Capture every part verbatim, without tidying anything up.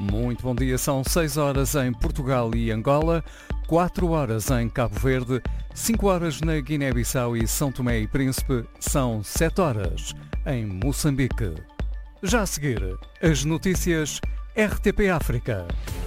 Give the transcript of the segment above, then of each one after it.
Muito bom dia, são seis horas em Portugal e Angola, quatro horas em Cabo Verde, cinco horas na Guiné-Bissau e São Tomé e Príncipe, são sete horas em Moçambique. Já a seguir, as notícias R T P África.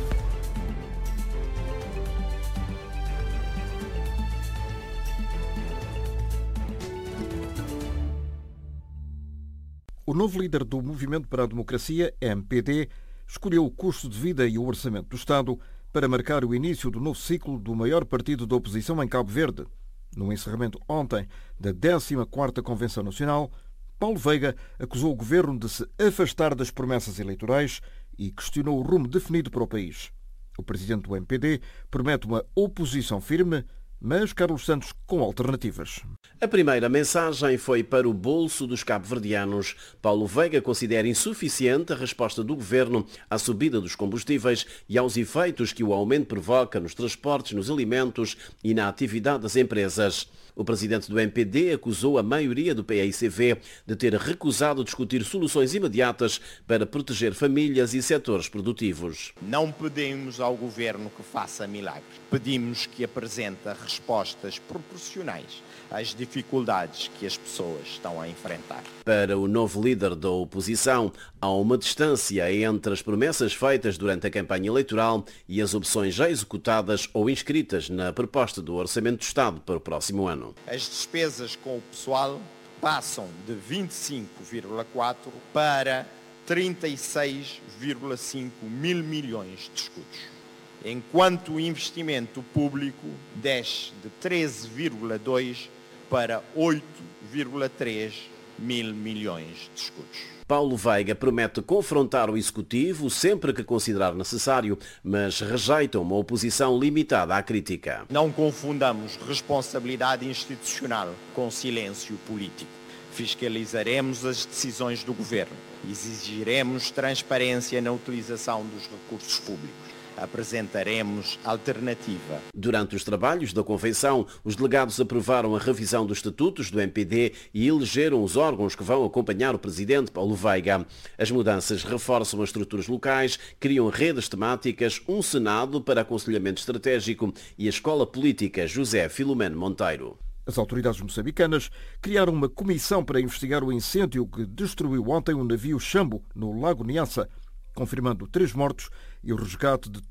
O novo líder do Movimento para a Democracia, M P D, escolheu o custo de vida e o orçamento do Estado para marcar o início do novo ciclo do maior partido da oposição em Cabo Verde. No encerramento ontem da décima quarta Convenção Nacional, Paulo Veiga acusou o governo de se afastar das promessas eleitorais e questionou o rumo definido para o país. O presidente do M P D promete uma oposição firme, mas Carlos Santos com alternativas. A primeira mensagem foi para o bolso dos cabo-verdianos. Paulo Veiga considera insuficiente a resposta do governo à subida dos combustíveis e aos efeitos que o aumento provoca nos transportes, nos alimentos e na atividade das empresas. O presidente do M P D acusou a maioria do P A I C V de ter recusado discutir soluções imediatas para proteger famílias e setores produtivos. Não pedimos ao governo que faça milagres. Pedimos que apresente respostas proporcionais às dificuldades que as pessoas estão a enfrentar. Para o novo líder da oposição, há uma distância entre as promessas feitas durante a campanha eleitoral e as opções já executadas ou inscritas na proposta do Orçamento do Estado para o próximo ano. As despesas com o pessoal passam de vinte e cinco vírgula quatro para trinta e seis vírgula cinco mil milhões de escudos, enquanto o investimento público desce de treze vírgula dois para oito vírgula três mil milhões de escudos. Paulo Veiga promete confrontar o Executivo sempre que considerar necessário, mas rejeita uma oposição limitada à crítica. Não confundamos responsabilidade institucional com silêncio político. Fiscalizaremos as decisões do governo. Exigiremos transparência na utilização dos recursos públicos. Apresentaremos alternativa. Durante os trabalhos da Convenção, os delegados aprovaram a revisão dos estatutos do M P D e elegeram os órgãos que vão acompanhar o presidente Paulo Veiga. As mudanças reforçam as estruturas locais, criam redes temáticas, um Senado para aconselhamento estratégico e a Escola Política José Filomeno Monteiro. As autoridades moçambicanas criaram uma comissão para investigar o incêndio que destruiu ontem um navio Xambo no Lago Niassa, confirmando três mortos e o resgate de